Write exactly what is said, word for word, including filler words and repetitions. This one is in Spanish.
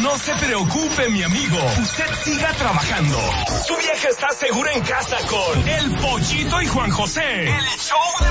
No se preocupe, mi amigo. Usted siga trabajando. Su vieja está segura en casa con El Pollito y Juan José. El show de